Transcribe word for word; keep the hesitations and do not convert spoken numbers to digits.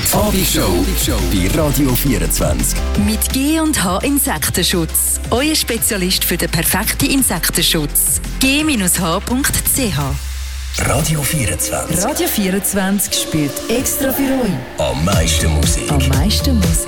Fabi Show bei Radio vierundzwanzig. Mit G und H Insektenschutz. Euer Spezialist für den perfekten Insektenschutz. G H punkt C H. Radio vierundzwanzig. Radio vierundzwanzig spielt extra für euch. Am meisten Musik. Am meisten Musik.